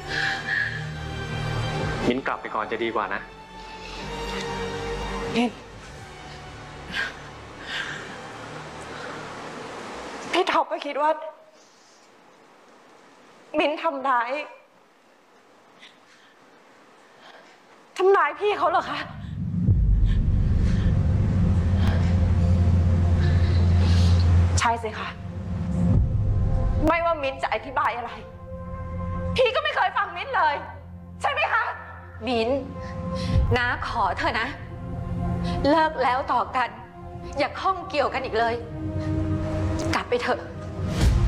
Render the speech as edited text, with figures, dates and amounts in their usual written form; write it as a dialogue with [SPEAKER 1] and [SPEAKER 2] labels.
[SPEAKER 1] มิ้นกลับไปก่อนจะดีกว่านะ
[SPEAKER 2] พี่ท็อปก็คิดว่ามิ้นทำร้ายพี่เขาเหรอคะใช่สิคะไม่ว่ามิ้นจะอธิบายอะไรพี่ก็ไม่เคยฟังมิ้นเลยใช่ไหมคะ
[SPEAKER 3] มิ้นน้าขอเถอะนะเลิกแล้วต่อกันอย่าข้องเกี่ยวกันอีกเลยกลับไปเถอะ